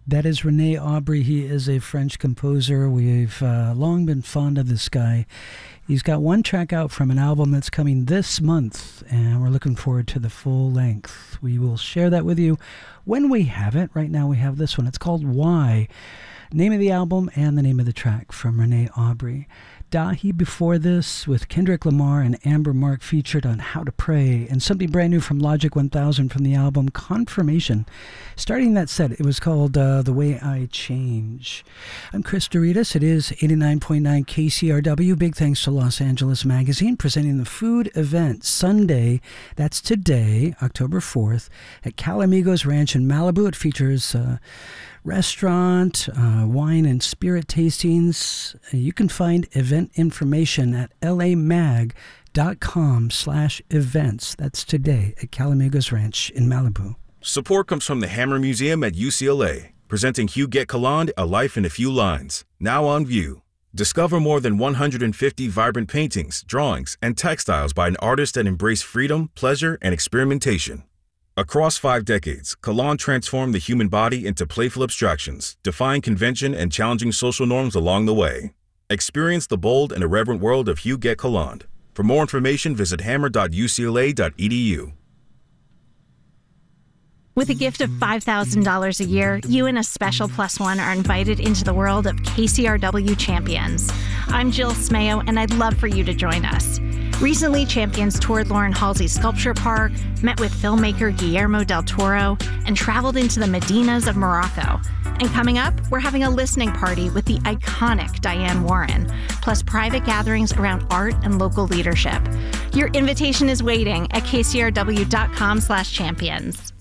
That is René Aubry. He is a French composer. We've long been fond of this guy. He's got one track out from an album that's coming this month, and we're looking forward to the full length. We will share that with you when we have it. Right now we have this one. It's called Why. Name of the album and the name of the track from René Aubry. Dahi before this with Kendrick Lamar and Amber Mark featured on How to Pray, and something brand new from Logic 1000 from the album Confirmation. Starting that set, it was called The Way I Change. I'm Chris Doritas. It is 89.9 KCRW. Big thanks to Los Angeles Magazine presenting the food event Sunday, that's today, October 4th, at Calamigos Ranch in Malibu. It features restaurant, wine and spirit tastings. You can find event information at lamag.com/events. That's today at Calamigos Ranch in Malibu. Support comes from the Hammer Museum at UCLA, presenting Huguette Caland, A Life in a Few Lines, now on view. Discover more than 150 vibrant paintings, drawings, and textiles by an artist that embrace freedom, pleasure, and experimentation. Across 5 decades, Caland transformed the human body into playful abstractions, defying convention and challenging social norms along the way. Experience the bold and irreverent world of Huguette Caland. For more information, visit hammer.ucla.edu. With a gift of $5,000 a year, you and a special plus one are invited into the world of KCRW Champions. I'm Jill Smayo, and I'd love for you to join us. Recently, Champions toured Lauren Halsey's Sculpture Park, met with filmmaker Guillermo del Toro, and traveled into the Medinas of Morocco. And coming up, we're having a listening party with the iconic Diane Warren, plus private gatherings around art and local leadership. Your invitation is waiting at kcrw.com/champions.